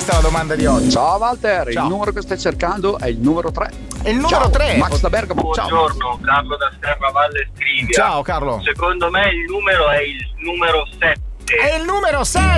Questa è la domanda di oggi. Ciao Walter, Ciao. il numero che stai cercando è il numero 3. È il numero Ciao, 3. Max da Bergamo. Ciao. Buongiorno, Carlo da Serravalle Scrivia. Ciao Carlo. Secondo me il numero è il numero 7. È il numero 6.